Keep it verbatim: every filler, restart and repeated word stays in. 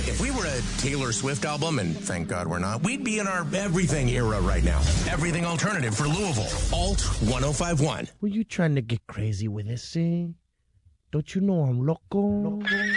If we were a Taylor Swift album, and thank God we're not, we'd be in our everything era right now. Everything alternative for Louisville. Alt ten fifty-one. Were you trying to get crazy with this, see? Don't you know I'm loco? loco?